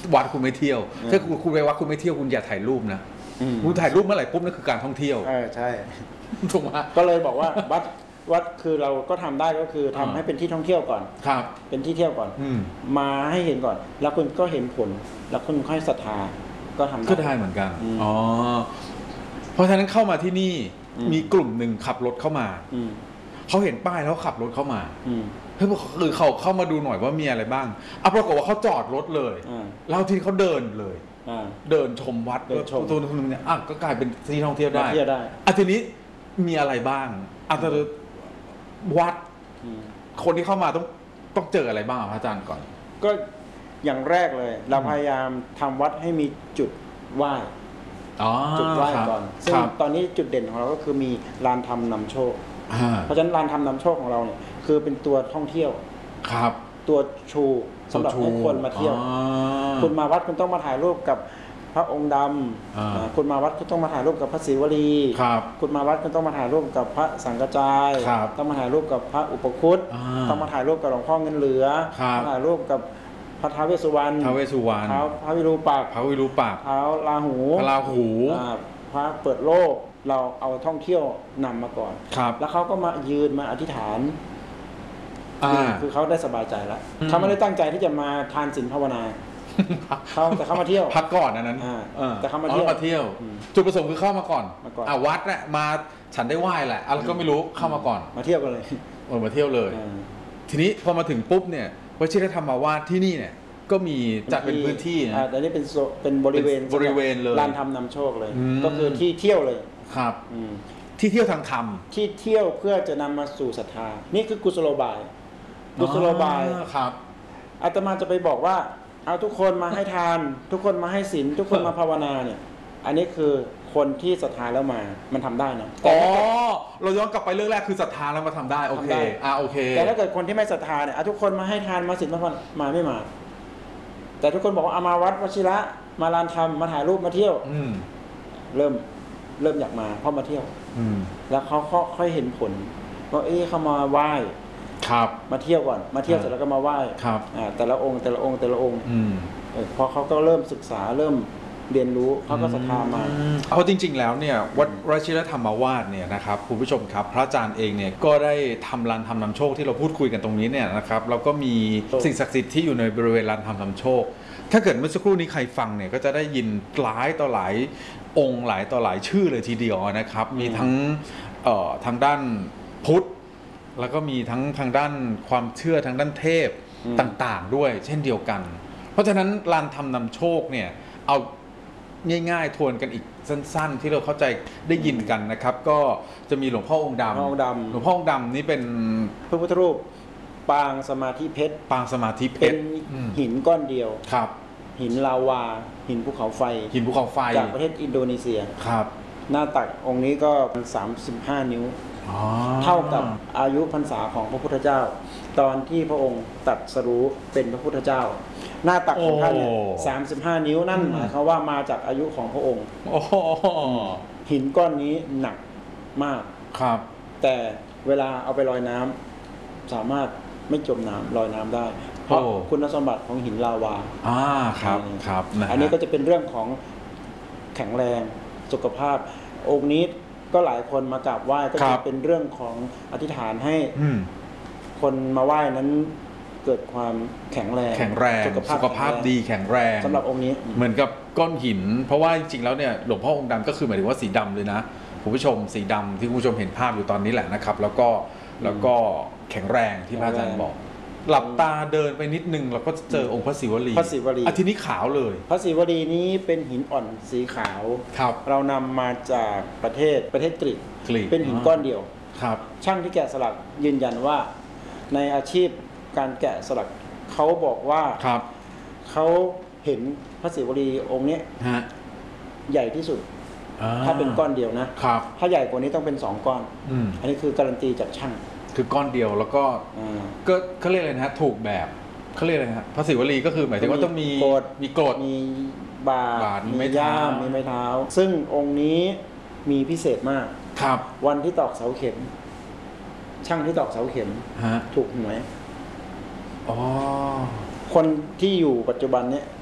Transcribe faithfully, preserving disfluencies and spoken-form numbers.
วัดคุณไม่เที่ยวถ้าคุณคุณไปวัดคุณไม่เที่ยวคุณอย่าถ่ายรูปนะคุณถ่ายรูปเมื่อไหร่ปุ๊บนั่นคือการท่องเที่ยวเออใช่ถูกไหมก็เลยบอกว่าวัดวัดคือเราก็ทำได้ก็คือทำให้เป็นที่ท่องเที่ยวก่อนครับเป็นที่เที่ยวก่อนมาให้เห็นก่อนแล้วคุณก็เห็นผลแล้วคุณค่อยศรัทธาก็ทำก็ได้เหมือนกันอ๋อเพราะฉะนั้นเข้ามาที่นี่มีกลุ่มหนึ่งขับรถเข้ามาเขาเห็นป้ายแล้วขับรถเข้ามาเฮ้ยคือเขาเข้ามาดูหน่อยว่ามีอะไรบ้างอ่ะปรากฏว่าเขาจอดรถเลยแล้วทีเขาเดินเลยเดินชมวัดตัวนึงเนี่ยอ่ะก็กลายเป็นที่ท่องเที่ยวได้อ่ะทีนี้มีอะไรบ้างอ่ะวัดคนที่เข้ามาต้องต้องเจออะไรบ้างพระอาจารย์ก่อนก็อย่างแรกเลยเราพยายามทำวัดให้มีจุดไหว้จุดไหว้ก่อนซึ่งตอนนี้จุดเด่นของเราก็คือมีลานธรรมนำโชคเพราะฉะนั้นลานธรรมนำโชคของเราเนี่ยคือเป็นตัวท่องเที่ยวครับตัวชูสำหรับให้คนมาเที่ยวคุณมาวัดคุณต้องมาถ่ายรูปกับพระองค์ดำคุณมาวัดคุณต้องมาถ่ายรูปกับพระศิวลีคุณมาวัดคุณต้องมาถ่ายรูปกับพระสังฆจายต้องมาถ่ายรูปกับพระอุปคุตต้องมาถ่ายรูปกับหลวงพ่อเงินเหลือถ่ายรูปกับพระท้าวเวสสุวรรณท้าวเวสสุวรรณพระวิรูปักษ์พระวิรูปักษ์ท้าวราหูพระราหูพระเปิดโลกเราเอาท่องเที่ยวนำมาก่อนแล้วเขาก็มายืนมาอธิษฐานคือเขาได้สบายใจแล้วเขาไม่ได้ตั้งใจที่จะมาทานศีลภาวนาเขาแต่เขามาเที่ยวพักก่อนอันนั้นแต่เขามาเที่ยวมาเที่ยวจุดประสงค์คือเข้ามาก่อนอ่ะวัดเนี่ยมาฉันได้ไหว้แหละอะไรก็ไม่รู้เข้ามาก่อนมาเที่ยวกันเลยเออมาเที่ยวเลยทีนี้พอมาถึงปุ๊บเนี่ยวชิรธรรมวาดที่นี่เนี่ยก็มีจัดเป็นพื้นที่นะแต่นี่เป็นเป็นบริเวณบริเวณเลยลานธรรมนำโชคเลยก็คือที่เที่ยวเลยครับที่เที่ยวทางธรรมที่เที่ยวเพื่อจะนำมาสู่ศรัทธานี่คือกุศโลบายกุศโลบายครับอาตมาจะไปบอกว่าเอาทุกคนมาให้ทานทุกคนมาให้ศีลทุกคนมาภาวนาเนี่ยอันนี้คือคนที่ศรัทธาแล้วมามันทำได้นะอ๋อเราย้อนกลับไปเรื่องแรกคือศรัทธาแล้วมาทำได้โอเคอ่าโอเคแต่ถ้าเกิดคนที่ไม่ศรัทธาเนี่ยทุกคนมาให้ทานมาศีลมาภาวนามาไม่มาแต่ทุกคนบอกว่าเอามาวัดวชิระมาลานธรรมมาถ่ายรูปมาเที่ยวเริ่มเริ่มอยากมาเพราะมาเที่ยวแล้วเขาค่อยเห็นผลว่าเอ๊ะเขามาไหว้ครับมาเที่ยวก่อนมาเที่ยวเสร็จแล้วก็มาไหว้ครับอ่าแต่ละองค์แต่ละองค์แต่ละองค์พอเขาก็เริ่มศึกษาเริ่มเรียนรู้เขาก็ศรัทธามาเอาจริงๆแล้วเนี่ยวัดวชิรธรรมวาสเนี่ยนะครับคุณผู้ชมครับพระอาจารย์เองเนี่ยก็ได้ทำลานธรรมนำโชคที่เราพูดคุยกันตรงนี้เนี่ยนะครับแล้วก็มีสิ่งศักดิ์สิทธิ์ที่อยู่ในบริเวณลานธรรมนำโชคถ้าเกิดเมื่อสักครู่นี้ใครฟังเนี่ยก็จะได้ยินหลายต่อหลายองค์หลายต่อหลายชื่อเลยทีเดียวนะครับมีทั้งทางด้านพุทธแล้วก็มีทั้งทางด้านความเชื่อทางด้านเทพต่างๆด้วยเช่นเดียวกันเพราะฉะนั้นลานธรรมนำโชคเนี่ยเอาง่ายๆทวนกันอีกสั้นๆที่เราเข้าใจได้ยินกันนะครับก็จะมีหลวงพ่อองค์ดำหลวงพ่อองค์ดำนี่เป็นพระพุทธรูปปางสมาธิเพชรปางสมาธิเพชรเป็นหินก้อนเดียวครับหินลาวาหินภูเขาไฟหินภูเขาไฟจากประเทศอินโดนีเซียครับหน้าตักองค์นี้ก็สามสิบห้านิ้วเท่ากับอายุพรรษาของพระพุทธเจ้าตอนที่พระองค์ตรัสรู้เป็นพระพุทธเจ้าหน้าตักของท่านเนี่ยสามสิบห้านิ้วนั่นหมายความว่ามาจากอายุของพระองค์หินก้อนนี้หนักมากครับแต่เวลาเอาไปลอยน้ำสามารถไม่จมน้ำลอยน้ำได้เพราะคุณสมบัติของหินลาวาอ่าครับครับอันนี้ก็จะเป็นเรื่องของแข็งแรงสุขภาพองค์นี้ก็หลายคนมากราบไหว้ก็จะเป็นเรื่องของอธิษฐานให้คนมาไหว้นั้นเกิดความแข็งแรงแข็งแรงสุขภาพดีแข็งแรงสำหรับองค์นี้เหมือนกับก้อนหินเพราะว่าจริงๆแล้วเนี่ยหลวงพ่อองค์ดำก็คือหมายถึงว่าสีดำเลยนะคุณผู้ชมสีดำที่คุณผู้ชมเห็นภาพอยู่ตอนนี้แหละนะครับแล้วก็แล้วก็แข็งแรงที่พระอาจารย์บอกหลับตาเดินไปนิดนึงเราก็เจอองค์พระศิวลีพระศิวลีอาทิตย์นี้ขาวเลยพระศิวลีนี้เป็นหินอ่อนสีขาวครับเรานำมาจากประเทศประเทศกรีกเป็นหินก้อนเดียวครับช่างที่แกะสลักยืนยันว่าในอาชีพการแกะสลักเขาบอกว่าครับเขาเห็นพระศิวลีองค์นี้ใหญ่ที่สุดถ้าเป็นก้อนเดียวนะครับถ้าใหญ่กว่านี้ต้องเป็นสองก้อนอันนี้คือการันตีจากช่างคือก้อนเดียวแล้วก็ก็เขาเรียกอะไรนะถูกแบบเขาเรียกอะไรนะพระศิวลีก็คือหมายถึงว่าต้องมีโกรธมีโกรธมีบาทมีย่ามมีไม้เท้าซึ่งองค์นี้มีพิเศษมากครับวันที่ตอกเสาเข็มช่างที่ตอกเสาเข็มถูกหวยอ๋อคนที่อยู่ปัจจุบันเนี้ย